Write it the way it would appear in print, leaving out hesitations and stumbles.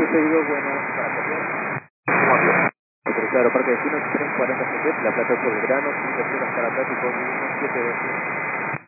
pedido, bueno, para copiar. Autorizado Parque Destino 340 CT, La Plata por Belgrano, 5 Caracas y con 7 veces.